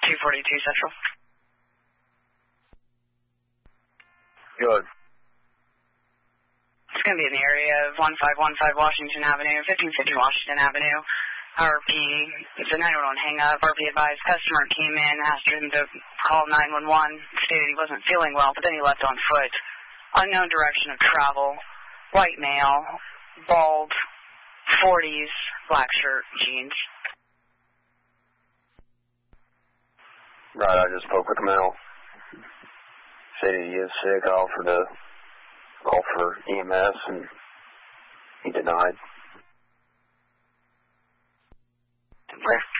242 Central. Good. It's going to be in the area of 1515 Washington Avenue, 1550 Washington Avenue. RP, it's a 911 hang-up. RP advised customer came in, asked him to call 911, stated he wasn't feeling well, but then he left on foot. Unknown direction of travel, white male, bald, 40s, black shirt, jeans. Right, I just spoke with the male. Said he is sick. I offered to call for EMS, and he denied. Where?